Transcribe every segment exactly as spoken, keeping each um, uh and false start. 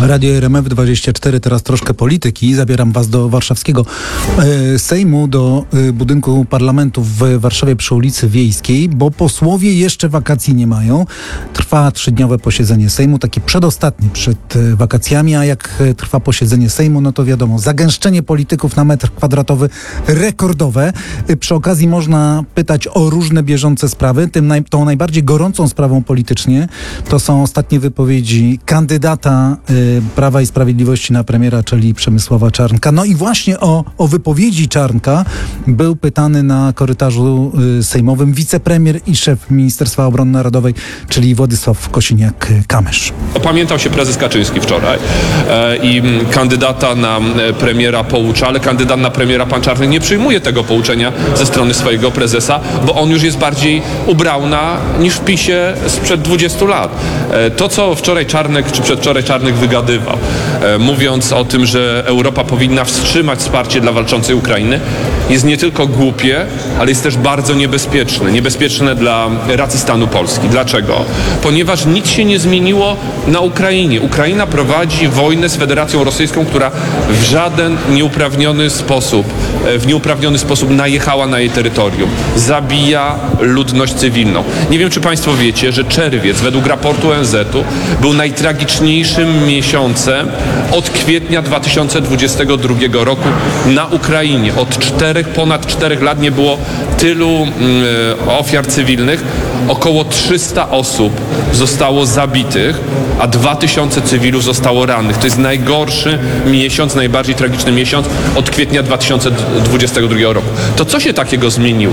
Radio R M F dwadzieścia cztery, teraz troszkę polityki. Zabieram was do warszawskiego e, Sejmu, do e, budynku parlamentu w Warszawie przy ulicy Wiejskiej, bo posłowie jeszcze wakacji nie mają. Trwa trzydniowe posiedzenie Sejmu, takie przedostatnie przed e, wakacjami, a jak e, trwa posiedzenie Sejmu, no to wiadomo, zagęszczenie polityków na metr kwadratowy rekordowe. E, przy okazji można pytać o różne bieżące sprawy. Tym naj, tą najbardziej gorącą sprawą politycznie to są ostatnie wypowiedzi kandydata y, Prawa i Sprawiedliwości na premiera, czyli Przemysława Czarnka. No i właśnie o, o wypowiedzi Czarnka był pytany na korytarzu y, sejmowym wicepremier i szef Ministerstwa Obrony Narodowej, czyli Władysław Kosiniak-Kamysz. Opamiętał się prezes Kaczyński wczoraj e, i kandydata na premiera poucza, ale kandydat na premiera pan Czarnek nie przyjmuje tego pouczenia ze strony swojego prezesa, bo on już jest bardziej u Brauna niż w PiSie sprzed dwudziestu lat. E, to, co wczoraj Czarnek, czy przedwczoraj Czarnek wygadywał, e, mówiąc o tym, że Europa powinna wstrzymać wsparcie dla walczącej Ukrainy, jest nie tylko głupie, ale jest też bardzo niebezpieczne. Niebezpieczne dla racji stanu Polski. Dlaczego? Ponieważ nic się nie zmieniło na Ukrainie. Ukraina prowadzi wojnę z Federacją Rosyjską, która w żaden nieuprawniony sposób, w nieuprawniony sposób najechała na jej terytorium. Zabija ludność cywilną. Nie wiem, czy państwo wiecie, że czerwiec według raportu O N Z-u był najtragiczniejszym miesiącem od kwietnia dwa tysiące dwudziestego drugiego roku na Ukrainie. Od czterech, ponad czterech lat nie było tylu y, ofiar cywilnych. Około trzysta osób zostało zabitych, a dwa tysiące cywilów zostało rannych. To jest najgorszy miesiąc, najbardziej tragiczny miesiąc od kwietnia dwa tysiące dwudziestego drugiego roku. To co się takiego zmieniło?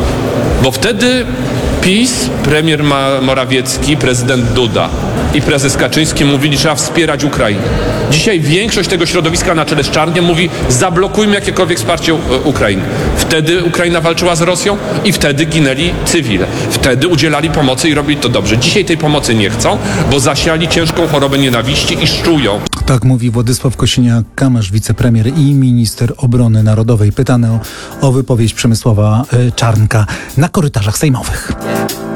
Bo wtedy PiS, premier Morawiecki, prezydent Duda i prezes Kaczyński mówili, że trzeba wspierać Ukrainę. Dzisiaj większość tego środowiska na czele z Czarnkiem mówi, zablokujmy jakiekolwiek wsparcie Ukrainy. Wtedy Ukraina walczyła z Rosją i wtedy ginęli cywile. Wtedy udzielali pomocy i robili to dobrze. Dzisiaj tej pomocy nie chcą, bo zasiali ciężką chorobę nienawiści i szczują. Tak mówi Władysław Kosiniak-Kamysz, wicepremier i minister obrony narodowej. Pytany o, o wypowiedź Przemysława Czarnka na korytarzach sejmowych.